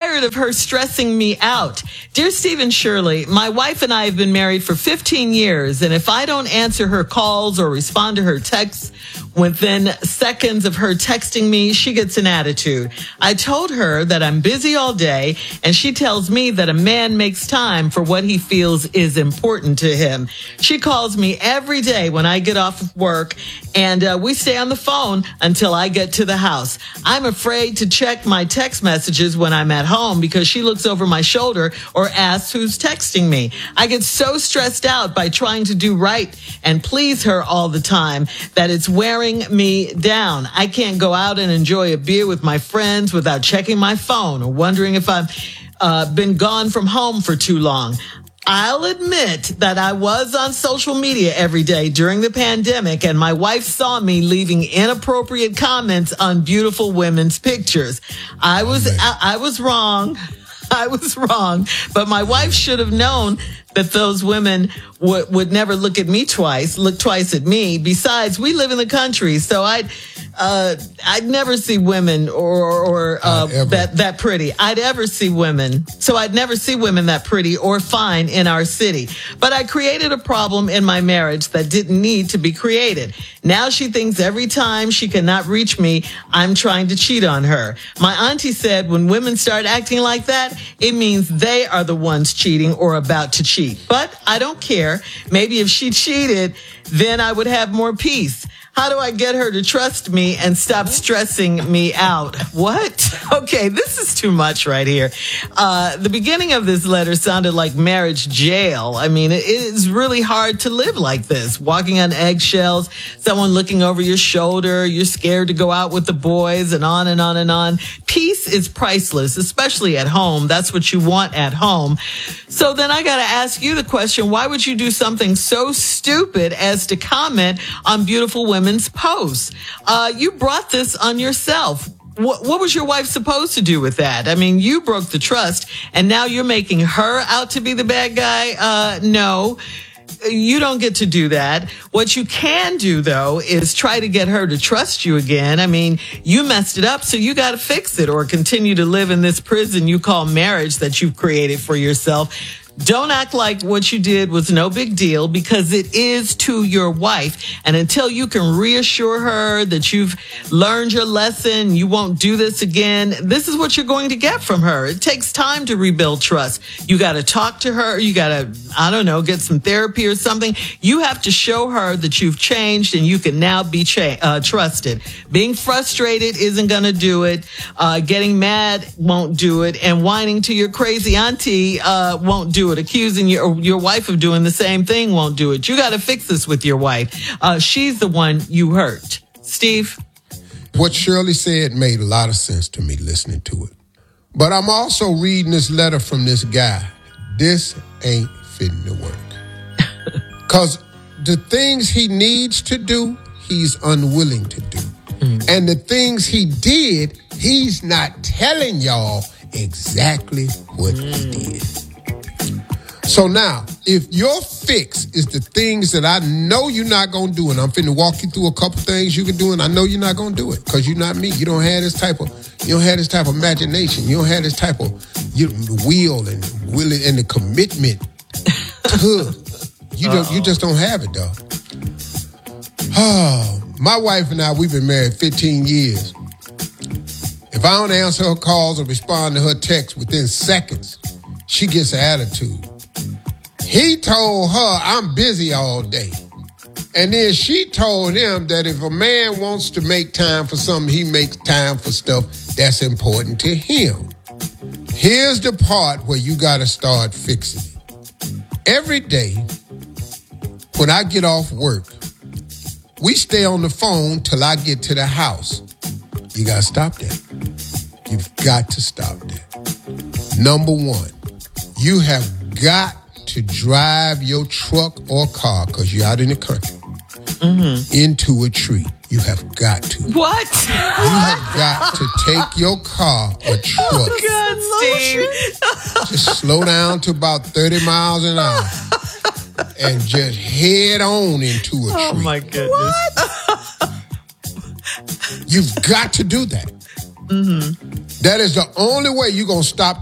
tired of her stressing me out. Dear Stephen Shirley, my wife and I have been married for 15 years, and if I don't answer her calls or respond to her texts within seconds of her texting me, she gets an attitude. I told her that I'm busy all day, and she tells me that a man makes time for what he feels is important to him. She calls me every day when I get off of work, and we stay on the phone until I get to the house. I'm afraid to check my text messages when I'm at home because she looks over my shoulder or asks who's texting me. I get so stressed out by trying to do right and please her all the time that it's wearing me down. I can't go out and enjoy a beer with my friends without checking my phone or wondering if I've been gone from home for too long. I'll admit that I was on social media every day during the pandemic, and my wife saw me leaving inappropriate comments on beautiful women's pictures. I was wrong. I was wrong, but my wife should have known that those women would never look twice at me. Besides, we live in the country, so I'd never see women that pretty. I'd ever see women. So I'd never see women that pretty or fine in our city. But I created a problem in my marriage that didn't need to be created. Now she thinks every time she cannot reach me, I'm trying to cheat on her. My auntie said when women start acting like that, it means they are the ones cheating or about to cheat. But I don't care. Maybe if she cheated, then I would have more peace. How do I get her to trust me and stop stressing me out? What? Okay, this is too much right here. The beginning of this letter sounded like marriage jail. I mean, it is really hard to live like this. Walking on eggshells, someone looking over your shoulder, you're scared to go out with the boys, and on and on and on. Peace is priceless, especially at home. That's what you want at home. So then I got to ask you the question, why would you do something so stupid as to comment on beautiful women's posts? You brought this on yourself. What was your wife supposed to do with that? I mean, you broke the trust, and now you're making her out to be the bad guy? No, you don't get to do that. What you can do, though, is try to get her to trust you again. I mean, you messed it up, so you got to fix it or continue to live in this prison you call marriage that you've created for yourself. Don't act like what you did was no big deal, because it is to your wife. And until you can reassure her that you've learned your lesson, you won't do this again, this is what you're going to get from her. It takes time to rebuild trust. You got to talk to her. You got to, I don't know, get some therapy or something. You have to show her that you've changed and you can now be trusted. Being frustrated isn't going to do it. Getting mad won't do it. And whining to your crazy auntie won't do it. Accusing your wife of doing the same thing won't do it. You got to fix this with your wife. She's the one you hurt. Steve? What Shirley said made a lot of sense to me listening to it. But I'm also reading this letter from this guy. This ain't fitting to work. Because the things he needs to do, he's unwilling to do. And the things he did, he's not telling y'all exactly what he did. So now, if your fix is the things that I know you're not going to do, and I'm finna walk you through a couple things you can do, and I know you're not going to do it because you're not me. You don't have this type of imagination. You don't have this type of will and the commitment you just don't have it, dog. Oh, my wife and I, we've been married 15 years. If I don't answer her calls or respond to her texts within seconds, she gets an attitude. He told her, I'm busy all day. And then she told him that if a man wants to make time for something, he makes time for stuff that's important to him. Here's the part where you got to start fixing it. Every day, when I get off work, we stay on the phone till I get to the house. You got to stop that. You've got to stop that. Number one, you have got to drive your truck or car, because you're out in the country, into a tree. You have got to. What? You have got to take your car or truck. Oh, God, Steve. Just slow down to about 30 miles an hour and just head on into a tree. Oh, my goodness. What? You've got to do that. That is the only way you're going to stop